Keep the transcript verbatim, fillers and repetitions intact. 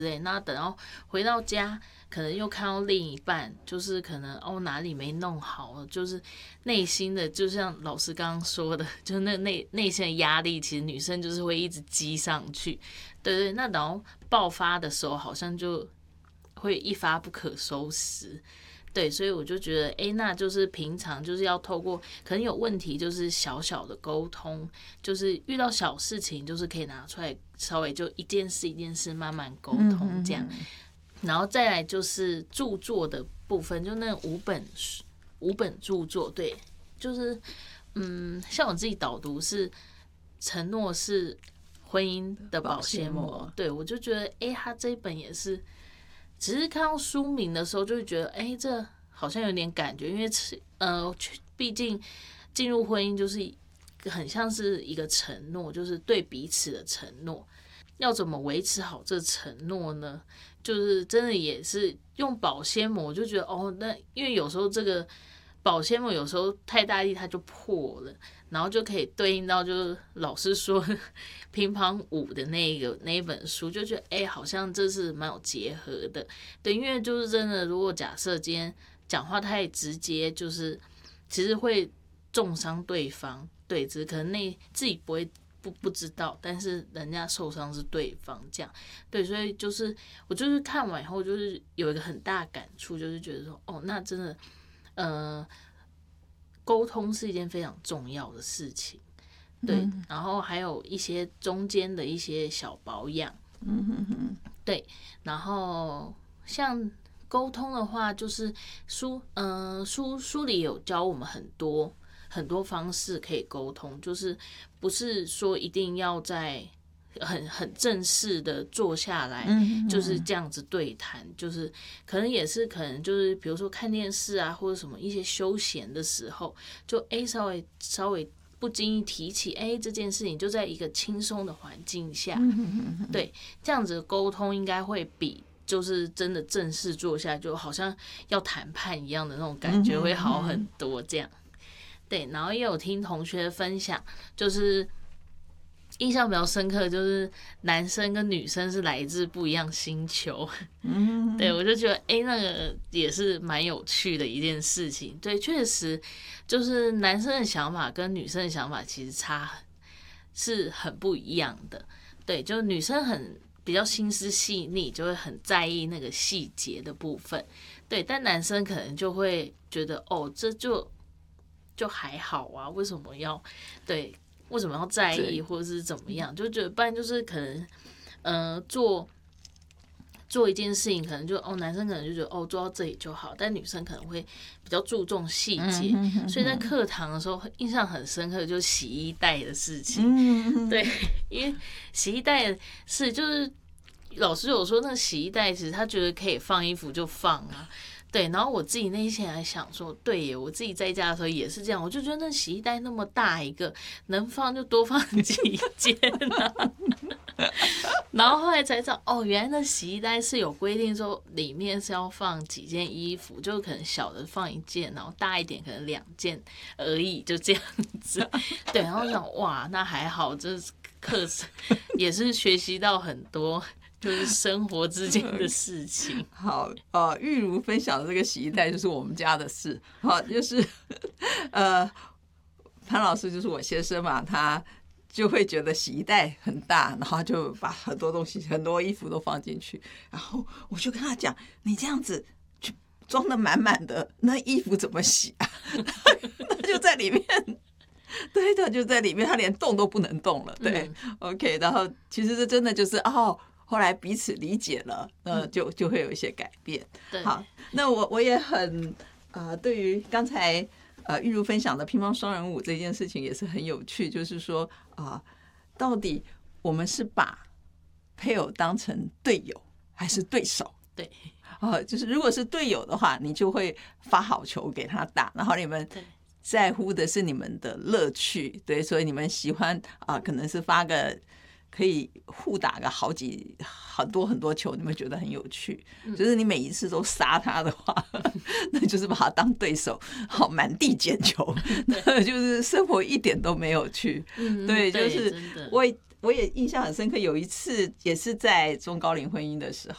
类，那等到回到家，可能又看到另一半，就是可能哦哪里没弄好，就是内心的，就像老师刚刚说的，就那内内心的压力，其实女生就是会一直积上去，对对，那然后爆发的时候，好像就会一发不可收拾。对，所以我就觉得，哎，那就是平常就是要透过可能有问题，就是小小的沟通，就是遇到小事情，就是可以拿出来稍微就一件事一件事慢慢沟通这样，然后再来就是著作的部分，就那五本五本著作，对，就是嗯，像我自己导读是承诺是婚姻的保鲜膜，对我就觉得，哎，他这一本也是。只是看到书名的时候，就会觉得，哎、欸，这好像有点感觉，因为呃，毕竟进入婚姻就是很像是一个承诺，就是对彼此的承诺。要怎么维持好这承诺呢？就是真的也是用保鲜膜，我就觉得哦，那因为有时候这个保鲜膜有时候太大力它就破了，然后就可以对应到就是老师说乒乓舞的那个那一本书，就觉得哎、欸，好像这是蛮有结合的。对，因为就是真的，如果假设今天讲话太直接，就是其实会重伤对方。对，只是可能那自己不会不不知道，但是人家受伤是对方这样。对，所以就是我就是看完以后，就是有一个很大感触，就是觉得说哦，那真的。呃，沟通是一件非常重要的事情，对，嗯、然后还有一些中间的一些小保养，嗯哼哼，对，然后像沟通的话，就是书，嗯、呃，书书里有教我们很多很多方式可以沟通，就是不是说一定要在。很很正式的坐下来，就是这样子对谈，就是可能也是可能就是比如说看电视啊，或者什么一些休闲的时候，就哎稍微稍微不经意提起哎这件事情，就在一个轻松的环境下，对，这样子的沟通应该会比就是真的正式坐下，就好像要谈判一样的那种感觉会好很多。这样，对，然后也有听同学分享，就是。印象比较深刻，就是男生跟女生是来自不一样星球，嗯，对我就觉得，哎、欸，那个也是蛮有趣的一件事情。对，确实就是男生的想法跟女生的想法其实差很是很不一样的。对，就女生很比较心思细腻，就会很在意那个细节的部分。对，但男生可能就会觉得，哦，这就就还好啊，为什么要对？为什么要在意，或者是怎么样？就觉得不然就是可能，呃，做做一件事情，可能就哦，男生可能就觉得哦，做到这里就好，但女生可能会比较注重细节。嗯、哼哼哼所以在课堂的时候，印象很深刻的就是洗衣袋的事情。嗯、哼哼对，因为洗衣袋是就是老师有说，那洗衣袋其实他觉得可以放衣服就放啊。对，然后我自己内心还想说，对耶，我自己在家的时候也是这样，我就觉得那洗衣袋那么大一个，能放就多放几件啊。然后后来才知道，哦，原来那洗衣袋是有规定说里面是要放几件衣服，就可能小的放一件，然后大一点可能两件而已，就这样子。对，然后想哇，那还好，这课程也是学习到很多。就是生活之间的事情。 好，呃，玉如分享的这个洗衣袋就是我们家的事。好，就是呃，潘老师就是我先生嘛，他就会觉得洗衣袋很大，然后就把很多东西、很多衣服都放进去。然后我就跟他讲：“你这样子就装得满满的，那衣服怎么洗啊？”他就在里面。对，他就在里面，他连动都不能动了。对、嗯、，OK， 然后其实这真的就是哦。后来彼此理解了，呃，就就会有一些改变。好，那我我也很呃，对于刚才呃玉如分享的乒乓双人舞这件事情也是很有趣，就是说啊、呃，到底我们是把配偶当成队友还是对手？ 对， 啊、呃，就是如果是队友的话，你就会发好球给他打，然后你们在乎的是你们的乐趣，对，所以你们喜欢啊、呃，可能是发个。可以互打个好几很多很多球，你们觉得很有趣。就是你每一次都杀他的话，那就是把他当对手，好满地捡球，那就是生活一点都没有趣。对，就是我我也印象很深刻，有一次也是在中高龄婚姻的时